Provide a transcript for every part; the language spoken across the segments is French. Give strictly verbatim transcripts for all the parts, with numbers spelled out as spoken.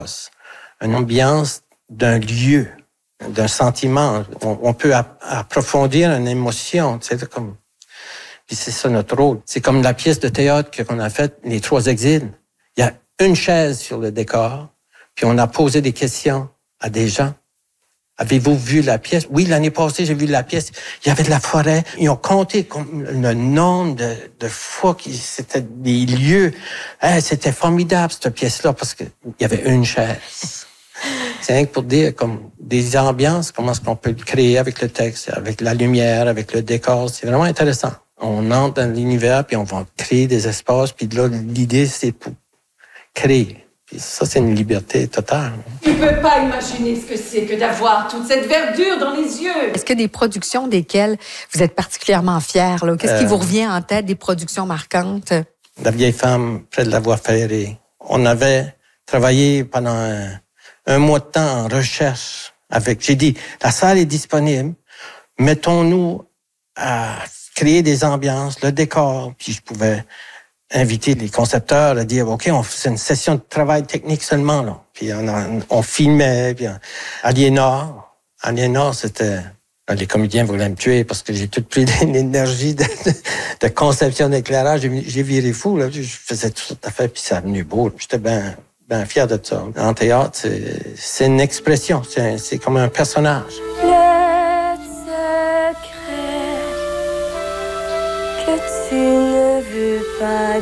Une ambiance d'un lieu, d'un sentiment. On, on peut ap- approfondir une émotion, tu sais, comme... Puis c'est ça notre rôle. C'est comme la pièce de théâtre qu'on a faite, Les Trois Exils. Il y a une chaise sur le décor, puis on a posé des questions à des gens. Avez-vous vu la pièce? Oui, l'année passée, j'ai vu la pièce. Il y avait de la forêt. Ils ont compté comme le nombre de, de fois que c'était des lieux. Hey, c'était formidable, cette pièce-là, parce qu'il y avait une chaise. C'est rien que pour dire comme des ambiances, comment est-ce qu'on peut le créer avec le texte, avec la lumière, avec le décor. C'est vraiment intéressant. On entre dans l'univers, puis on va créer des espaces, puis là, l'idée, c'est pour créer. Puis ça, c'est une liberté totale. Tu ne peux pas imaginer ce que c'est que d'avoir toute cette verdure dans les yeux. Est-ce qu'il y a des productions desquelles vous êtes particulièrement fiers? Là? Qu'est-ce euh, qui vous revient en tête, des productions marquantes? La vieille femme près de la voie ferrée. On avait travaillé pendant un, un mois de temps en recherche avec... J'ai dit, la salle est disponible. Mettons-nous à créer des ambiances, le décor. Puis je pouvais inviter les concepteurs à dire, OK, on fait une session de travail technique seulement, là. Puis on, a, on filmait, puis Aliénor, Aliénor, c'était... Les comédiens voulaient me tuer parce que j'ai toute pris l'énergie de, de, de conception d'éclairage. J'ai, j'ai viré fou, là. Je faisais tout à fait, puis ça a venu beau. J'étais bien ben fier de ça. En théâtre, c'est, c'est une expression, c'est, c'est comme un personnage. Le secret que tu ne veux pas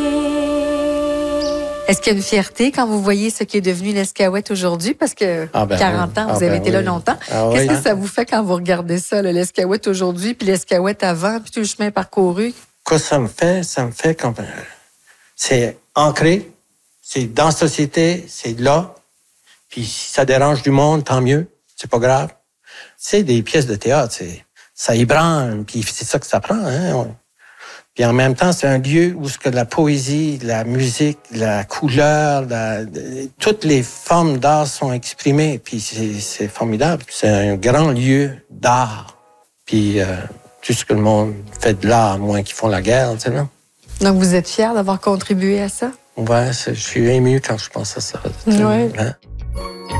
dire. Est-ce qu'il y a une fierté quand vous voyez ce qui est devenu l'Escaouette aujourd'hui? Parce que ah ben quarante oui. ans, vous ah avez ben été oui. là longtemps. Ah Qu'est-ce oui. que ça vous fait quand vous regardez ça, là, l'Escaouette aujourd'hui, puis l'Escaouette avant, puis tout le chemin parcouru? Qu'est-ce que ça me fait? Ça me fait comme... C'est ancré, c'est dans la société, c'est là. Puis si ça dérange du monde, tant mieux, c'est pas grave. C'est des pièces de théâtre, c'est, ça ébranle, puis c'est ça que ça prend, hein. Puis en même temps, c'est un lieu où ce que la poésie, la musique, la couleur, la, toutes les formes d'art sont exprimées. Puis c'est, c'est formidable. C'est un grand lieu d'art. Puis euh, tout ce que le monde fait de l'art, moins qu'ils font la guerre, tu sais, non? Donc vous êtes fier d'avoir contribué à ça? Ouais, je suis ému quand je pense à ça. Ouais. Hein?